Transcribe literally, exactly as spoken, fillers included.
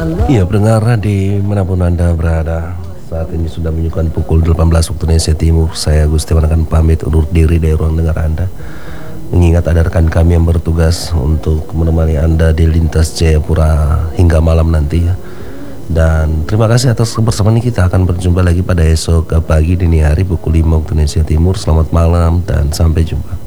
Iya, pendengar di manapun Anda berada, saat ini sudah menunjukkan pukul delapan belas waktu Indonesia Timur. Saya Gustiwan akan pamit undur diri dari ruang dengar Anda. Mengingat ada rekan kami yang bertugas untuk menemani Anda di lintas Jayapura hingga malam nanti ya. Dan terima kasih atas kebersamaan. Kita akan berjumpa lagi pada esok pagi dini hari pukul lima waktu Indonesia Timur. Selamat malam dan sampai jumpa.